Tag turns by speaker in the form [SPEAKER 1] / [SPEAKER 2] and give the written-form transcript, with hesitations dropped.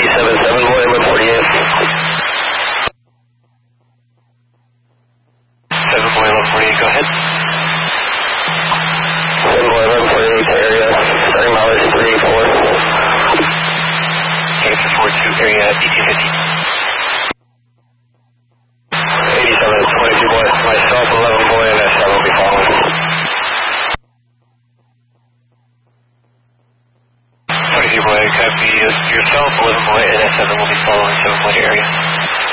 [SPEAKER 1] 7 boy, 1148. 7 boy, 1148, go ahead. 7 boy, 1148 to area, starting mileage 384. Okay, 442, area DT50. 87, 22 boy, myself, 11 boy, and S7 will be following. 22 boy, copy yourself, 11 boy, and S7 will be following 7 boy area.